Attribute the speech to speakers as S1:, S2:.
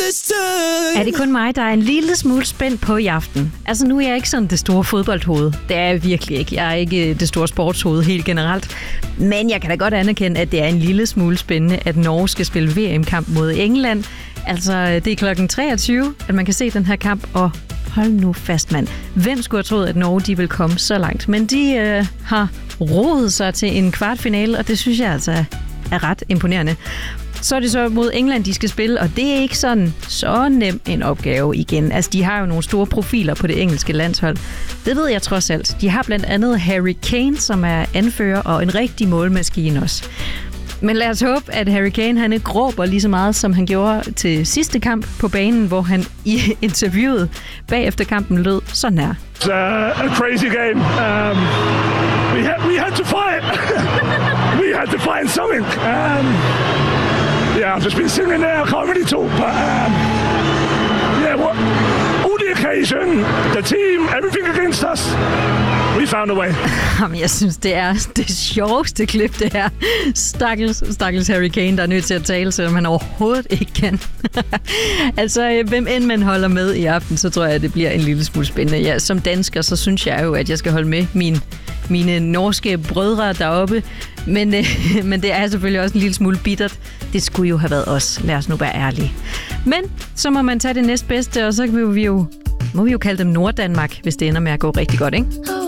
S1: Er det kun mig, der er en lille smule spændt på i aften? Altså, nu er jeg ikke sådan det store fodboldhoved. Det er jeg virkelig ikke. Jeg er ikke det store sportshoved helt generelt. Men jeg kan da godt anerkende, at det er en lille smule spændende, at Norge skal spille VM-kamp mod England. Altså, det er klokken 23, at man kan se den her kamp, og hold nu fast, mand. Hvem skulle have troet, at Norge de vil komme så langt? Men de har rodet sig til en kvartfinale, og det synes jeg altså er ret imponerende. Så er det så mod England, de skal spille, og det er ikke sådan så nem en opgave igen. Altså, de har jo nogle store profiler på det engelske landshold. Det ved jeg trods alt. De har blandt andet Harry Kane, som er anfører, og en rigtig målmaskine også. Men lad os håbe, at Harry Kane han ikke råber lige så meget, som han gjorde til sidste kamp på banen, hvor han i interviewet bagefter kampen lød sådan her.
S2: It's a crazy game. We had to fight. We had to find something. Yeah, I've just been sitting there. I can't really talk, but all the occasion, the team, everything against us. We found a way.
S1: Jamen, jeg synes, det er det sjoveste klip, det her. Stakkels Harry Kane, der er nødt til at tale, selvom han overhovedet ikke kan. Altså, hvem end man holder med i aften, så tror jeg, at det bliver en lille smule spændende. Ja, som dansker, så synes jeg jo, at jeg skal holde med mine norske brødre deroppe. Men det er selvfølgelig også en lille smule bittert. Det skulle jo have været os. Lad os nu være ærlige. Men så må man tage det næstbedste, og så må vi jo kalde dem Norddanmark, hvis det ender med at gå rigtig godt, ikke?